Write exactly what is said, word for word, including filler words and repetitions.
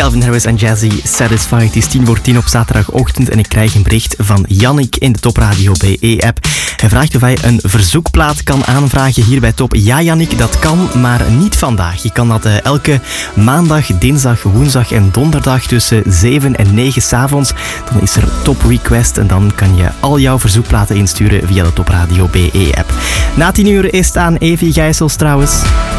Calvin Harris en Jazzy, Satisfied. Het is tien voor tien op zaterdagochtend en ik krijg een bericht van Yannick in de Top Radio B E-app. Hij vraagt of hij een verzoekplaat kan aanvragen hier bij Top. Ja, Yannick, dat kan, maar niet vandaag. Je kan dat uh, elke maandag, dinsdag, woensdag en donderdag tussen zeven en negen 's avonds. Dan is er Top Request en dan kan je al jouw verzoekplaten insturen via de Top Radio B E-app. Na tien uur is het aan Evie Gijsels trouwens.